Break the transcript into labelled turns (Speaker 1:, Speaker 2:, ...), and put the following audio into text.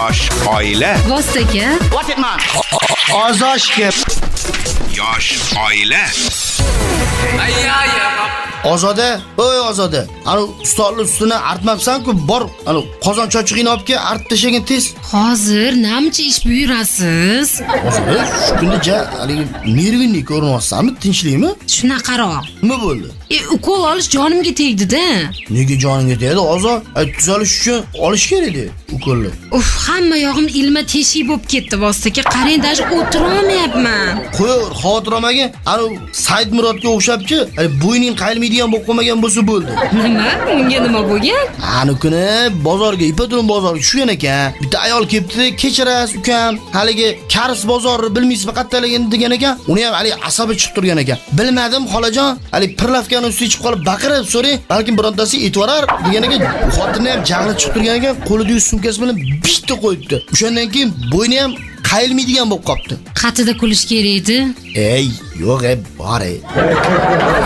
Speaker 1: Yosh oila.
Speaker 2: Vosita aka.
Speaker 3: What it man?
Speaker 4: Ozoshga.
Speaker 1: Yosh oila.
Speaker 4: Ozoda, oy Ozoda. Ana stolni ustini artmabsan-ku, bor, ana qozon chochig'ini olib kel, artib tashagin tez.
Speaker 2: Hozir namcha ish buyurasiz?
Speaker 4: Ozoda, shu kunda haligi nervinni ko'rinyapsanmi? Tinchlikmi?
Speaker 2: Shunaqaroq.
Speaker 4: Nima bo'ldi?
Speaker 2: Ukol olish jonimga tegdi-da.
Speaker 4: Nega joningga tegdi, Ozod? Tuzalish uchun olish kerak edi ukolni.
Speaker 2: Uf, hamma yog'im ilma teshik bo'lib ketdi vosita aka. Qarang, даже o'tira olmayapman.
Speaker 4: Qo'y, xavotir olmagin. Ana Said Murodga o'xshabchi, bo'yning qayilmaydigan bo'lib qolmagan bo'lsa bo'ldi.
Speaker 2: Nima? Unga nima bo'lgan?
Speaker 4: Ana kuni bozorga, Ipadron bozoriga tushgan ekan. Bitta ayol kelibdi, "Kechirasiz, ukam, haligi Karis bozorini bilmaysizmi qattaligini" degan ekan. Uni ham haligi asabi chiqib turgan ekan. Bilmadim, xolajon, haligi pirlavkani ustiga chiqib qolib baqirib so'rang, balkim birontasi aytvarar degan ekan. Xotini ham jag'li chiqib turgan ekan, qo'lida sumkasi bilan bitta qo'yibdi. O'shandan keyin bo'yni ham qayilmaydigan bo'lib qopti.
Speaker 2: Qatida kulish kerak edi.
Speaker 4: Ey, yo'q, bor.